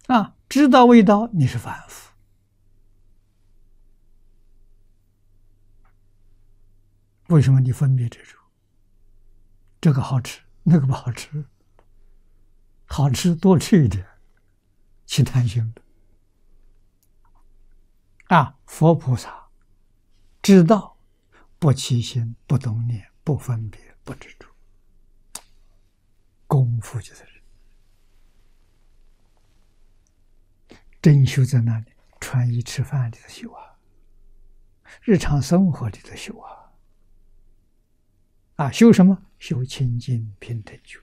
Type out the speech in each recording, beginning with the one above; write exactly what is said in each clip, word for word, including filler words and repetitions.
啊，知道味道你是凡夫。为什么你分别执着？这个好吃，那个不好吃，好吃多吃一点，起贪心的。啊，佛菩萨知道，不起心，不动念，不分别，不执着，功夫就在这。真修在那里，穿衣吃饭里头修啊，日常生活里头修啊。啊，修什么？修清净平等觉。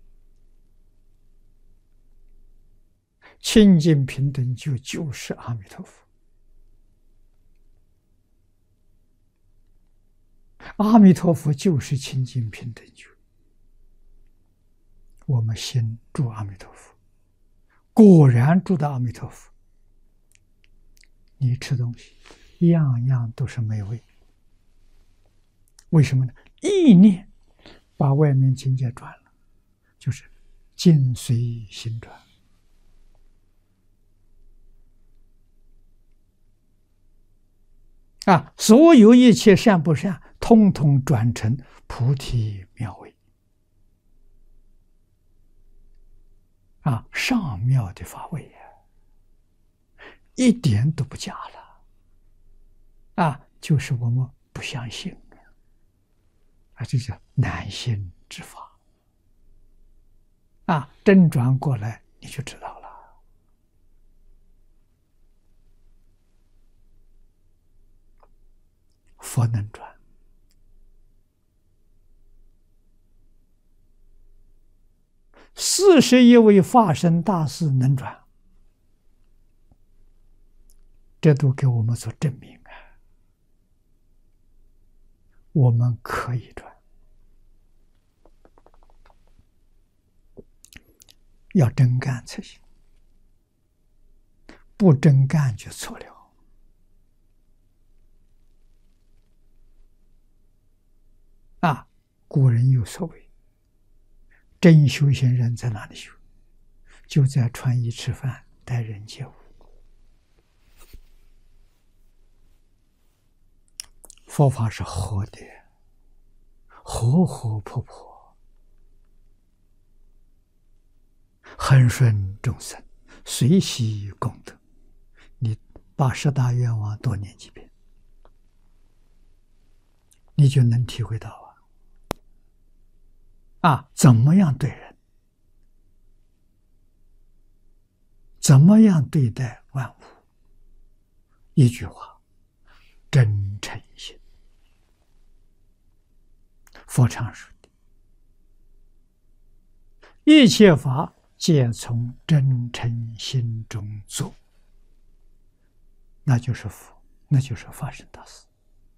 清净平等觉就是阿弥陀佛。阿弥陀佛就是清净平等觉。我们心住阿弥陀佛，果然住到阿弥陀佛。你吃东西，样样都是美味。为什么呢？意念把外面境界转了，就是境随心转。啊，所有一切善不善，通通转成菩提妙味。啊，上妙的法味呀，一点都不假了。啊，就是我们不相信。啊，这叫难信之法。啊，真转过来你就知道了。佛能转，四十一位法身大士能转，这都给我们所证明啊，我们可以转。要真干才行，不真干就错了。啊，古人有所谓，真修行人在哪里修？就在穿衣吃饭、待人接物。佛法是活的，活活泼泼。恒顺众生，随喜功德。你把十大愿望多念几遍，你就能体会到啊！啊，怎么样对人，怎么样对待万物？一句话，真诚心。佛常说的，一切法皆从真诚心中做，那就是佛，那就是法身大士。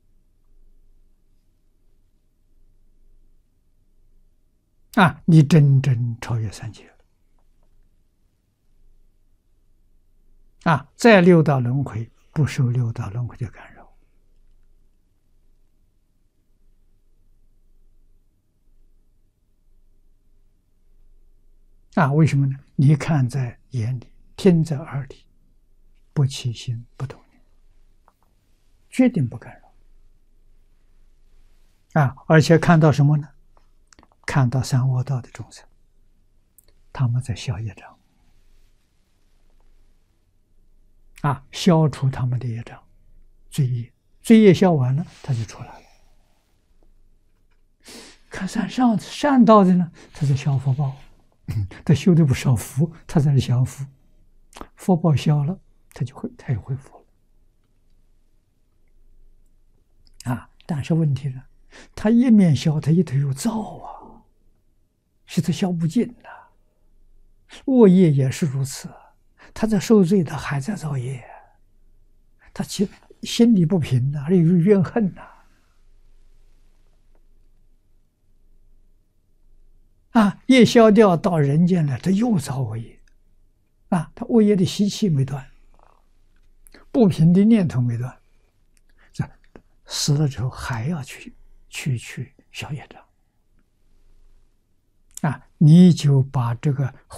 啊，你真正超越三界了。啊，在六道轮回不受六道轮回的干扰。啊，为什么呢？你看在眼里，听在耳里，不起心不动念，决定不干扰。啊，而且看到什么呢？看到三恶道的众生，他们在消业障。啊，消除他们的业障，罪业，罪业消完了，他就出来了。看善上善道的呢，他在消福报。他修的不少福，他在这享福，福报消了，他就会他也恢复了。啊，但是问题呢，他一面消，他一头又造啊，是他消不尽的。恶业也是如此，他在受罪，他还在造业，他其心里不平呐，有怨恨呐。啊，业消掉到人间了，他又造恶业。啊，他恶业的习气没断，不平的念头没断，这死了之后还要去去去消业障。啊，你就把这个